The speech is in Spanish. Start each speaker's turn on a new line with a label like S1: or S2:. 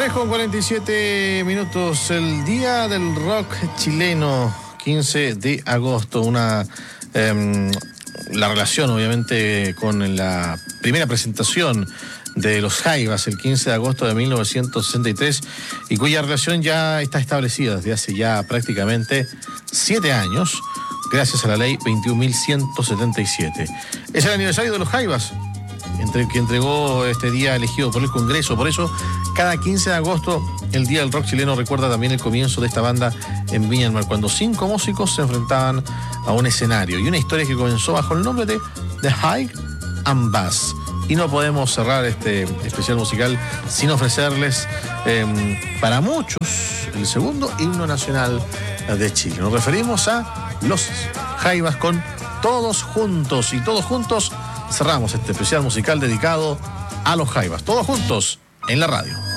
S1: 3:47, el día del rock chileno, 15 de agosto, la relación obviamente con la primera presentación de los Jaivas el 15 de agosto de 1963 y cuya relación ya está establecida desde hace ya prácticamente 7 años gracias a la ley 21.177. Es el aniversario de los Jaivas, que entregó este día elegido por el Congreso. Por eso, cada 15 de agosto, el Día del Rock Chileno recuerda también el comienzo de esta banda en Viña del Mar, cuando 5 músicos se enfrentaban a un escenario y una historia que comenzó bajo el nombre de The High and Bass. Y no podemos cerrar este especial musical sin ofrecerles, para muchos, el segundo himno nacional de Chile. Nos referimos a los Jaivas con Todos Juntos. Y todos juntos cerramos este especial musical dedicado a los Jaivas. Todos juntos en la radio.